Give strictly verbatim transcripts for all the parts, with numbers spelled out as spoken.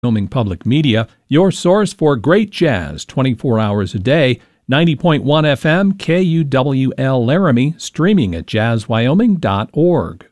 Wyoming Public Media, your source for great jazz twenty-four hours a day, ninety point one F M, K U W L Laramie, streaming at jazz wyoming dot org.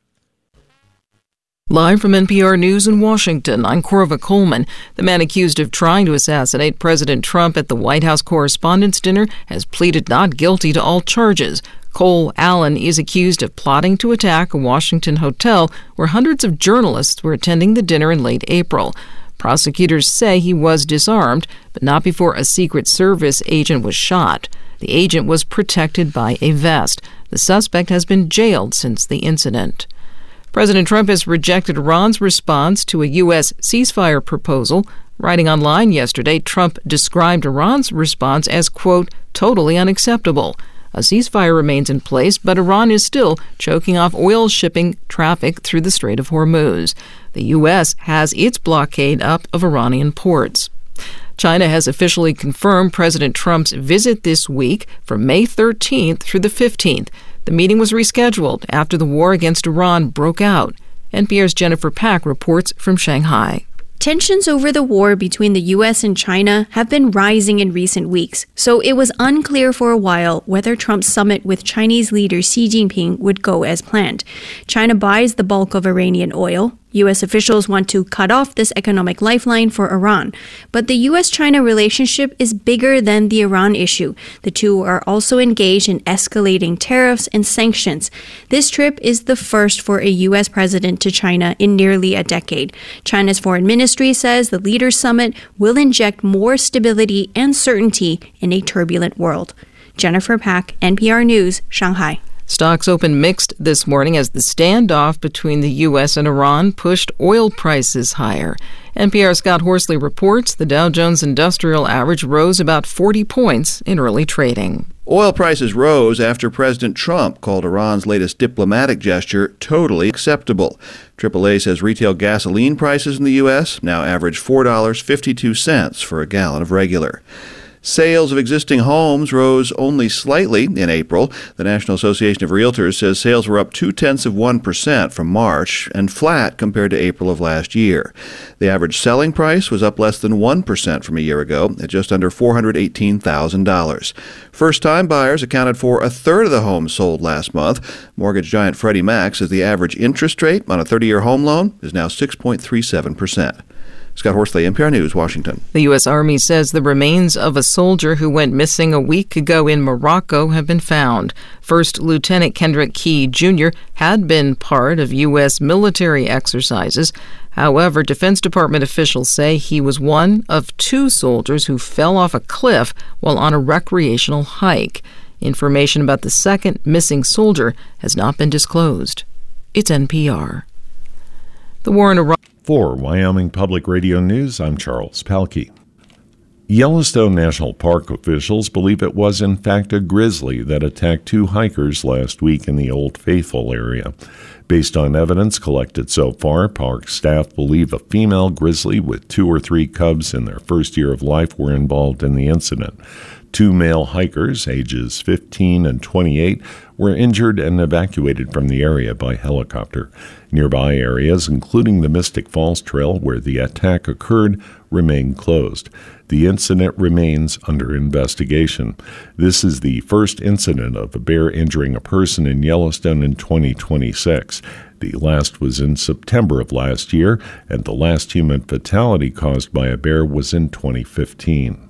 Live from N P R News in Washington, I'm Corva Coleman. The man accused of trying to assassinate President Trump at the White House Correspondents' Dinner has pleaded not guilty to all charges. Cole Allen is accused of plotting to attack a Washington hotel where hundreds of journalists were attending the dinner in late April. Prosecutors say he was disarmed, but not before a Secret Service agent was shot. The agent was protected by a vest. The suspect has been jailed since the incident. President Trump has rejected Iran's response to a U S ceasefire proposal. Writing online yesterday, Trump described Iran's response as, quote, totally unacceptable. A ceasefire remains in place, but Iran is still choking off oil shipping traffic through the Strait of Hormuz. The U S has its blockade up of Iranian ports. China has officially confirmed President Trump's visit this week from May thirteenth through the fifteenth. The meeting was rescheduled after the war against Iran broke out. N P R's Jennifer Pack reports from Shanghai. Tensions over the war between the U S and China have been rising in recent weeks, so it was unclear for a while whether Trump's summit with Chinese leader Xi Jinping would go as planned. China buys the bulk of Iranian oil. U S officials want to cut off this economic lifeline for Iran. But the U S China relationship is bigger than the Iran issue. The two are also engaged in escalating tariffs and sanctions. This trip is the first for a U S president to China in nearly a decade. China's foreign ministry says the leaders' summit will inject more stability and certainty in a turbulent world. Jennifer Pack, N P R News, Shanghai. Stocks opened mixed this morning as the standoff between the U S and Iran pushed oil prices higher. N P R's Scott Horsley reports the Dow Jones Industrial Average rose about forty points in early trading. Oil prices rose after President Trump called Iran's latest diplomatic gesture totally acceptable. triple A says retail gasoline prices in the U S now average four dollars and fifty-two cents for a gallon of regular. Sales of existing homes rose only slightly in April. The National Association of Realtors says sales were up two-tenths of one percent from March and flat compared to April of last year. The average selling price was up less than one percent from a year ago at just under four hundred eighteen thousand dollars. First-time buyers accounted for a third of the homes sold last month. Mortgage giant Freddie Mac says the average interest rate on a thirty-year home loan is now six point three seven percent. Scott Horsley, N P R News, Washington. The U S. Army says the remains of a soldier who went missing a week ago in Morocco have been found. First Lieutenant Kendrick Key, Junior had been part of U S military exercises. However, Defense Department officials say he was one of two soldiers who fell off a cliff while on a recreational hike. Information about the second missing soldier has not been disclosed. It's N P R. The war in Iraq. For Wyoming Public Radio News, I'm Charles Palkey. Yellowstone National Park officials believe it was in fact a grizzly that attacked two hikers last week in the Old Faithful area. Based on evidence collected so far, park staff believe a female grizzly with two or three cubs in their first year of life were involved in the incident. Two male hikers, ages fifteen and twenty-eight, were injured and evacuated from the area by helicopter. Nearby areas, including the Mystic Falls Trail where the attack occurred, remain closed. The incident remains under investigation. This is the first incident of a bear injuring a person in Yellowstone in twenty twenty-six. The last was in September of last year, and the last human fatality caused by a bear was in twenty fifteen.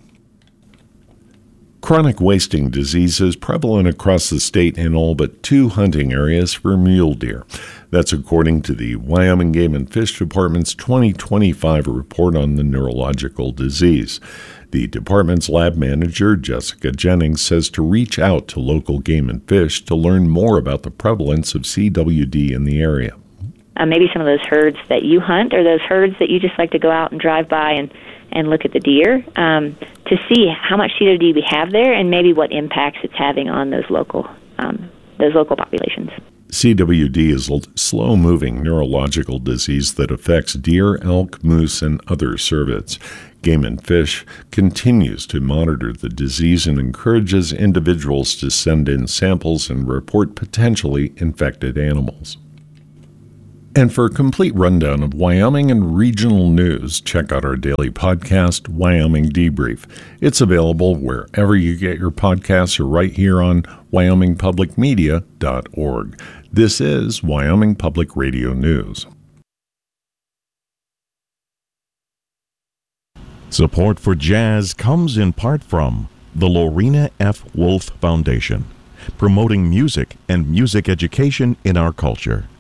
Chronic wasting disease is prevalent across the state in all but two hunting areas for mule deer. That's according to the Wyoming Game and Fish Department's twenty twenty-five report on the neurological disease. The department's lab manager, Jessica Jennings, says to reach out to local game and fish to learn more about the prevalence of C W D in the area. Uh, maybe some of those herds that you hunt or those herds that you just like to go out and drive by and and look at the deer um, to see how much C W D we have there and maybe what impacts it's having on those local um, those local populations. C W D is a slow-moving neurological disease that affects deer, elk, moose, and other cervids. Game and Fish continues to monitor the disease and encourages individuals to send in samples and report potentially infected animals. And for a complete rundown of Wyoming and regional news, check out our daily podcast, Wyoming Debrief. It's available wherever you get your podcasts or right here on wyoming public media dot org. This is Wyoming Public Radio News. Support for jazz comes in part from the Lorena F. Wolf Foundation, promoting music and music education in our culture.